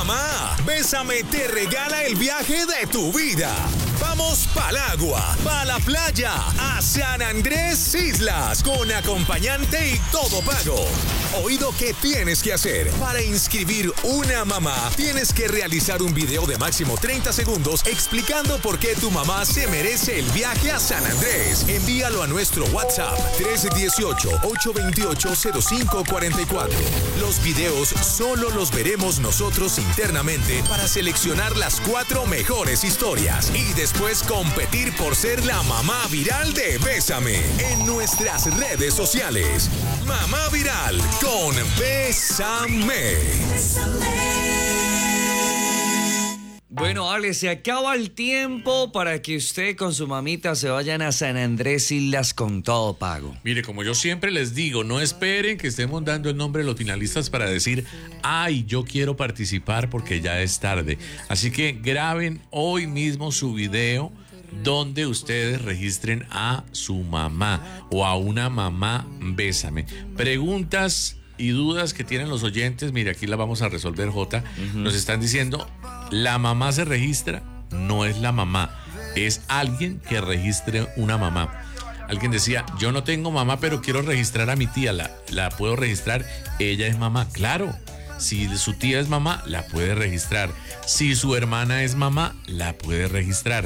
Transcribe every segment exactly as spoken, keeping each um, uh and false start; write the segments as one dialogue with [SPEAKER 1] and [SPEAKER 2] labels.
[SPEAKER 1] Mamá, Bésame te regala el viaje de tu vida. Vamos pa'l agua, pa' la playa, a San Andrés Islas, con acompañante y todo pago. Oído, ¿qué tienes que hacer? Para inscribir una mamá, tienes que realizar un video de máximo treinta segundos explicando por qué tu mamá se merece el viaje a San Andrés. Envíalo a nuestro WhatsApp tres uno ocho, ocho dos ocho, cero cinco cuatro cuatro. Los videos solo los veremos nosotros internamente para seleccionar las cuatro mejores historias y después competir por ser la mamá viral de Bésame en nuestras redes sociales. Mamá Viral con Bésame.
[SPEAKER 2] Bueno, Ale, se acaba el tiempo para que usted con su mamita se vayan a San Andrés Islas con todo pago.
[SPEAKER 3] Mire, como yo siempre les digo, no esperen que estemos dando el nombre de los finalistas para decir, ay, yo quiero participar porque ya es tarde. Así que graben hoy mismo su video donde ustedes registren a su mamá o a una mamá Bésame. Preguntas y dudas que tienen los oyentes, mire, aquí las vamos a resolver, Jota. Uh-huh. Nos están diciendo, la mamá se registra, no es la mamá, es alguien que registre una mamá. Alguien decía, yo no tengo mamá, pero quiero registrar a mi tía, la, la puedo registrar, ella es mamá. Claro, si su tía es mamá, la puede registrar. Si su hermana es mamá, la puede registrar.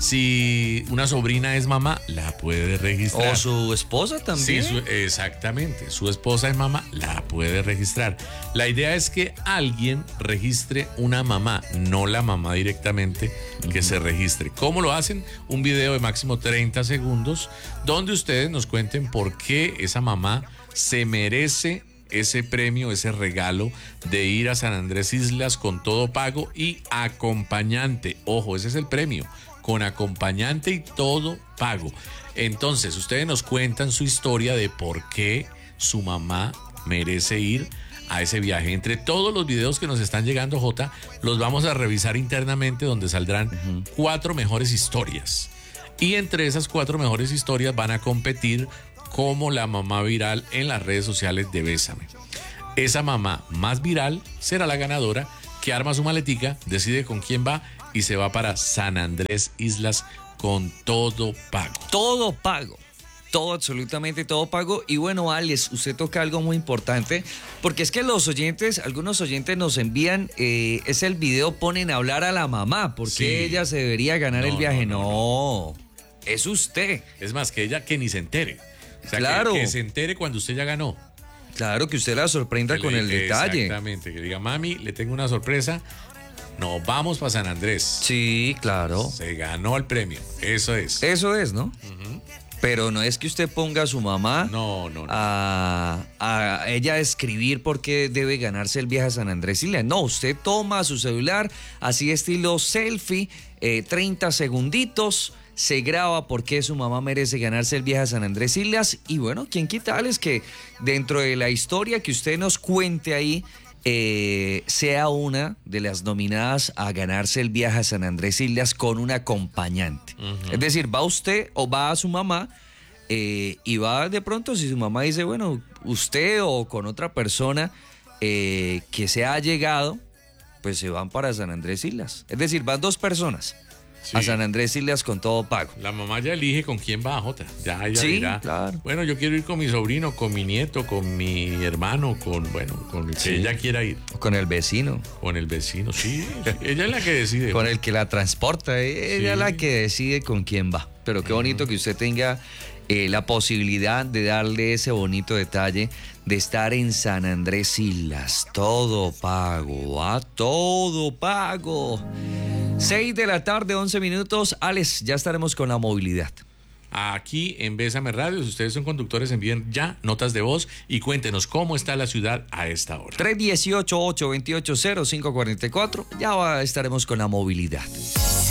[SPEAKER 3] Si una sobrina es mamá, la puede registrar.
[SPEAKER 2] O su esposa también.
[SPEAKER 3] Sí, su, exactamente. Su esposa es mamá, la puede registrar. La idea es que alguien registre una mamá, no la mamá directamente que uh-huh. se registre. ¿Cómo lo hacen? Un video de máximo treinta segundos donde ustedes nos cuenten por qué esa mamá se merece ese premio, ese regalo de ir a San Andrés Islas con todo pago y acompañante. Ojo, ese es el premio. Con acompañante y todo pago. Entonces, ustedes nos cuentan su historia de por qué su mamá merece ir a ese viaje. Entre todos los videos que nos están llegando, Jota, los vamos a revisar internamente, donde saldrán uh-huh. cuatro mejores historias. Y entre esas cuatro mejores historias van a competir como la mamá viral en las redes sociales de Bésame. Esa mamá más viral será la ganadora, que arma su maletica, decide con quién va y se va para San Andrés Islas con todo pago.
[SPEAKER 2] Todo pago. Todo, absolutamente todo pago. Y bueno, Alex, usted toca algo muy importante, porque es que los oyentes, algunos oyentes nos envían, eh, es el video, ponen a hablar a la mamá, porque sí. ella se debería ganar no, el viaje. No, no, no, no, es usted.
[SPEAKER 3] Es más, que ella que ni se entere. O sea,
[SPEAKER 2] claro.
[SPEAKER 3] que, que se entere cuando usted ya ganó.
[SPEAKER 2] Claro, que usted la sorprenda
[SPEAKER 3] que
[SPEAKER 2] con
[SPEAKER 3] le,
[SPEAKER 2] el detalle.
[SPEAKER 3] Exactamente, que diga, mami, le tengo una sorpresa. Nos vamos para San Andrés.
[SPEAKER 2] Sí, claro.
[SPEAKER 3] Se ganó el premio. Eso es.
[SPEAKER 2] Eso es, ¿no? Uh-huh. Pero no es que usted ponga a su mamá
[SPEAKER 3] no, no, no.
[SPEAKER 2] A, a ella a escribir por qué debe ganarse el viaje a San Andrés Islas. No, usted toma su celular, así estilo selfie, eh, treinta segunditos, se graba por qué su mamá merece ganarse el viaje a San Andrés Islas. Y bueno, ¿quién quita, Alex, que dentro de la historia que usted nos cuente ahí, Eh, sea una de las nominadas a ganarse el viaje a San Andrés Islas con un acompañante? Uh-huh. Es decir, va usted o va a su mamá eh, y va de pronto, si su mamá dice, bueno, usted o con otra persona eh, que se ha llegado, pues se van para San Andrés Islas. Es decir, van dos personas. Sí. A San Andrés Islas con todo pago.
[SPEAKER 3] La mamá ya elige con quién va, Jota. Ya ella
[SPEAKER 2] sí,
[SPEAKER 3] dirá,
[SPEAKER 2] claro.
[SPEAKER 3] Bueno, yo quiero ir con mi sobrino, con mi nieto, con mi hermano, con, bueno, con el que sí. ella quiera ir.
[SPEAKER 2] Con el vecino.
[SPEAKER 3] Con el vecino, sí. Ella es la que decide.
[SPEAKER 2] Con el que la transporta, ella sí. es la que decide con quién va. Pero qué bonito uh-huh. que usted tenga eh, la posibilidad de darle ese bonito detalle de estar en San Andrés Islas. Todo pago, a todo pago. seis de la tarde, once minutos. Alex, ya estaremos con la movilidad.
[SPEAKER 3] Aquí en Bésame Radio, si ustedes son conductores, envíen ya notas de voz y cuéntenos cómo está la ciudad a esta hora.
[SPEAKER 2] tres uno ocho, ocho dos ocho, cero cinco cuatro cuatro. Ya estaremos con la movilidad.